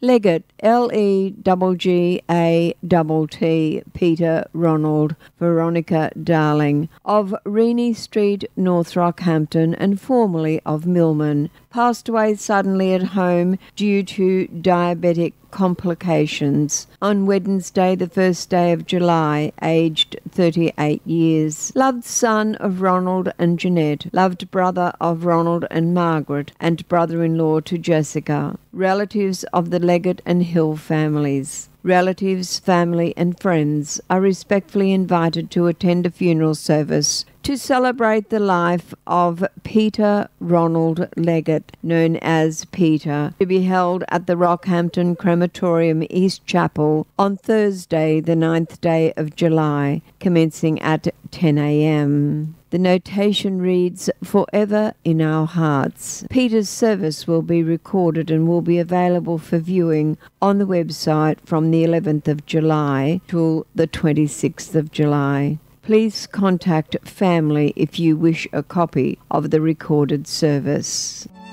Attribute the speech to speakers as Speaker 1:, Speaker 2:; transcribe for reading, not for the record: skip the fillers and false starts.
Speaker 1: Leggett, Legatt, Peter Ronald Veronica Darling, of Rennie Street, North Rockhampton, and formerly of Millman, passed away suddenly at home due to diabetic complications on Wednesday, the 1st day of July, aged 38 years. Loved son of Ronald and Jeanette, loved brother of Ronald and Margaret, and brother-in-law to Jessica. Relatives of the Leggett and Hill families. Relatives, family and friends are respectfully invited to attend a funeral service to celebrate the life of Peter Ronald Leggett, known as Peter, to be held at the Rockhampton Crematorium East Chapel on Thursday, the 9th day of July, commencing at 10 a.m. The notation reads, "Forever in our hearts." Peter's service will be recorded and will be available for viewing on the website from the 11th of July till the 26th of July. Please contact family if you wish a copy of the recorded service.